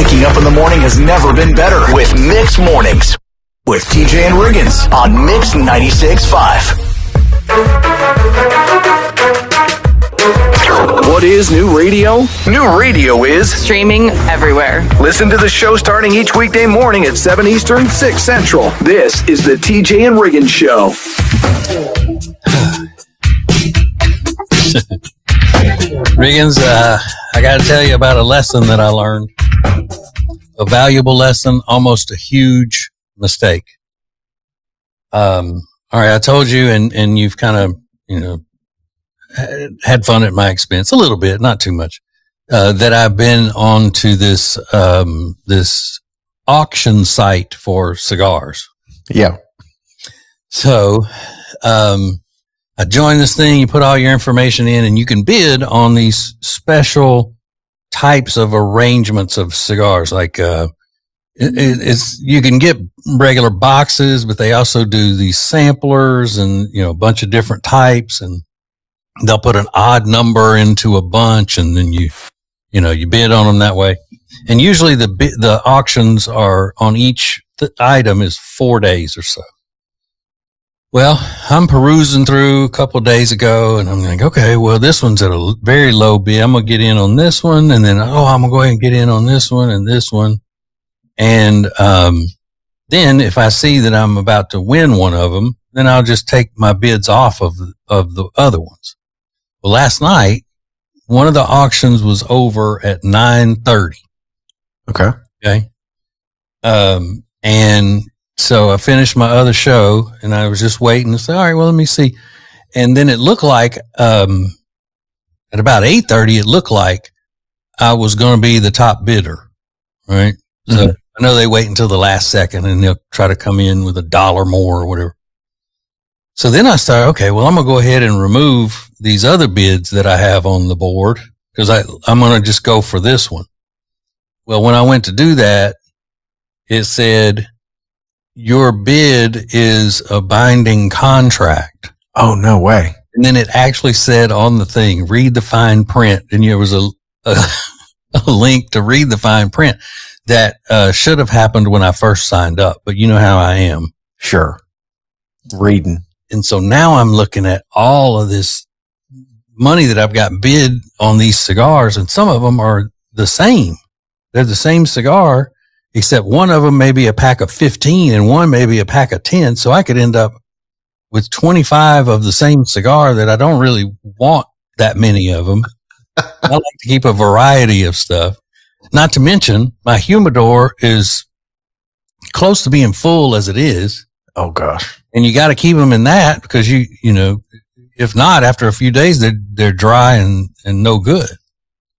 Waking up in the morning has never been better with Mix Mornings with TJ and Riggins on Mix 96.5. What is new radio? New radio is streaming everywhere. Listen to the show starting each weekday morning at 7 Eastern, 6 Central. This is the TJ and Riggins Show. Riggins, I got to tell you about a lesson that I learned. A valuable lesson, almost a huge mistake. All right, I told you, and you've kind of, had fun at my expense a little bit, not too much, that I've been on to this, this auction site for cigars. Yeah. So, I joined this thing, you put all your information in, and you can bid on these special types of arrangements of cigars. Like, you can get regular boxes, but they also do these samplers and, a bunch of different types, and they'll put an odd number into a bunch, and then you bid on them that way. And usually the auctions are on each item is 4 days or so. Well, I'm perusing through a couple of days ago, and I'm like, okay, well, this one's at a very low bid. I'm going to get in on this one, and then, I'm going to go ahead and get in on this one and this one. And then if I see that I'm about to win one of them, then I'll just take my bids off of the other ones. Well, last night, one of the auctions was over at 9:30. Okay. And so I finished my other show, and I was just waiting to say, all right, well, let me see. And then it looked like, at about 8:30, it looked like I was going to be the top bidder, right? Mm-hmm. So I know they wait until the last second, and they'll try to come in with $1 more or whatever. So then I started, okay, well, I'm going to go ahead and remove these other bids that I have on the board, because I'm going to just go for this one. Well, when I went to do that, it said, your bid is a binding contract. Oh, no way. And then it actually said on the thing, read the fine print. And there was a link to read the fine print that should have happened when I first signed up. But you know how I am. Sure. Reading. And so now I'm looking at all of this money that I've got bid on these cigars, and some of them are the same. They're the same cigar, except one of them may be a pack of 15 and one may be a pack of 10. So I could end up with 25 of the same cigar that I don't really want that many of them. I like to keep a variety of stuff. Not to mention my humidor is close to being full as it is. Oh gosh. And you got to keep them in that, because if not, after a few days, they're dry and no good.